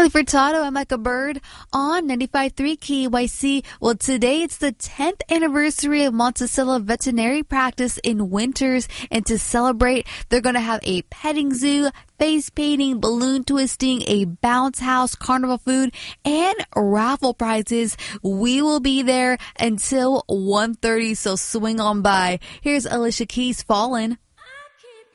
Kelly Furtado and Micah Bird on 95.3 KYC. Well, today it's the 10th anniversary of Monticello Veterinary Practice in Winters, and to celebrate, they're going to have a petting zoo, face painting, balloon twisting, a bounce house, carnival food, and raffle prizes. We will be there until 1:30, so swing on by. Here's Alicia Keys, Fallen.